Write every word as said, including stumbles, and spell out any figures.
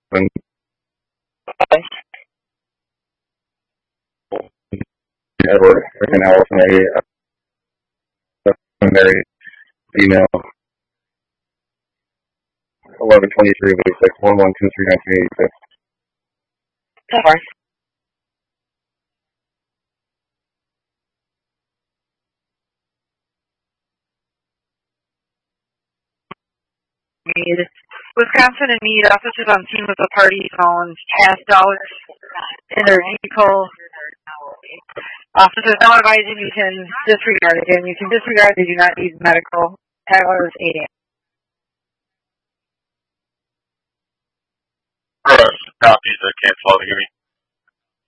and Edward and Allison a uh, secondary email eleven twenty three of eighty six one one two three nineteen eighty six. Of course. Wisconsin and Meade officers on scene with the party found cast dollars in their vehicle. Officers now advising you can disregard again. You can disregard. They do not need medical. Tyler is eight a.m. Copy the cancel. Give me.